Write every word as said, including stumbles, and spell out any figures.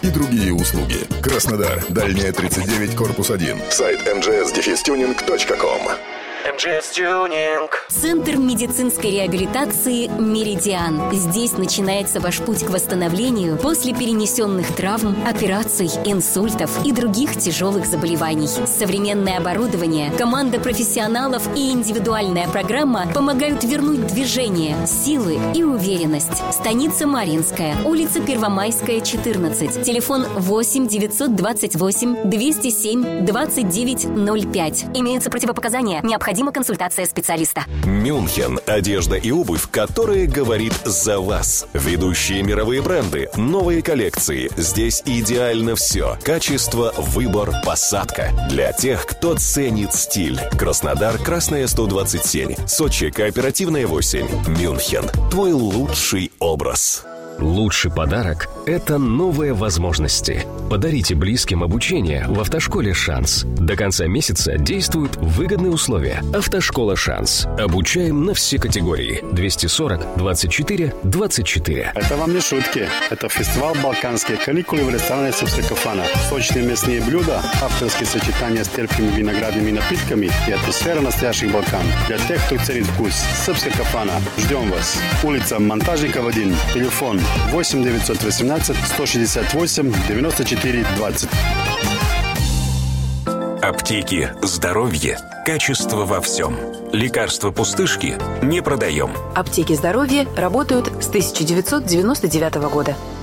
и другие услуги. Краснодар. Дальняя тридцать девять, корпус один. Сайт эм джи эс дефис тюнинг точка ком. эм джи эс Tuning. Центр медицинской реабилитации «Меридиан». Здесь начинается ваш путь к восстановлению после перенесенных травм, операций, инсультов и других тяжелых заболеваний. Современное оборудование, команда профессионалов и индивидуальная программа помогают вернуть движение, силы и уверенность. Станица Марьинская, улица Первомайская, четырнадцать. Телефон восемь девятьсот двадцать восемь двести семь двадцать девять ноль пять. Имеются противопоказания. Необходима консультация специалиста. Мюнхен. Одежда и обувь, которая говорит за вас. Ведущие мировые бренды, новые коллекции. Здесь идеально все. Качество, выбор, посадка. Для тех, кто ценит стиль. Краснодар, Красная, сто двадцать семь. Сочи, Кооперативная, восемь. Мюнхен. Твой лучший образ. Лучший подарок – это новые возможности. Подарите близким обучение в автошколе «Шанс». До конца месяца действуют выгодные условия. Автошкола «Шанс». Обучаем на все категории. двести сорок двадцать четыре двадцать четыре. Это вам не шутки. Это фестиваль «Балканские каникулы» в ресторане «Севская-Кафана». Сочные мясные блюда, авторские сочетания с терпкими виноградными напитками и атмосфера настоящих Балкан. Для тех, кто ценит вкус. «Севская-Кафана». Ждем вас. Улица Монтажников, один. Телефон восемь девятьсот восемнадцать сто шестьдесят восемь девяносто четыре двадцать. Аптеки. Здоровье. Качество во всем. Лекарства пустышки не продаем. Аптеки здоровья работают с тысяча девятьсот девяносто девятого года.